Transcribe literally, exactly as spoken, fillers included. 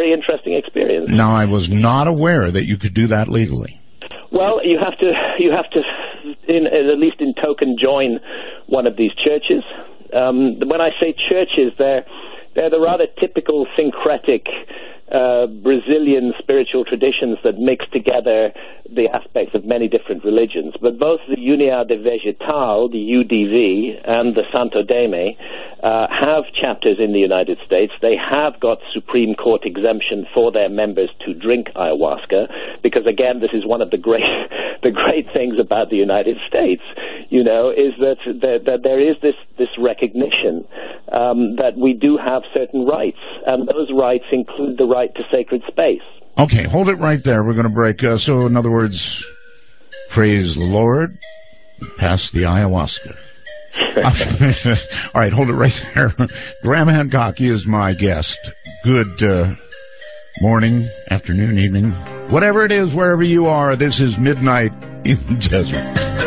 very interesting experience. Now, I was not aware that you could do that legally. Well, you have to, you have to, in, at least in token, join one of these churches. Um, when I say churches, they're they're the rather typical syncretic uh, Brazilian spiritual traditions that mix together the aspects of many different religions. But both the Unidade Vegetal, the U D V, and the Santo Daime uh, have chapters in the United States. They have got Supreme Court exemption for their members to drink ayahuasca, because again, this is one of the great the great things about the United States, you know, is that that, that there is this this recognition um, that we do have certain rights, and those rights include the right to sacred space. Okay, hold it right there. We're going to break. Uh, so, in other words, praise the Lord, pass the ayahuasca. All right, hold it right there. Graham Hancock is my guest. Good uh, morning, afternoon, evening, whatever it is, wherever you are. This is Midnight in the Desert.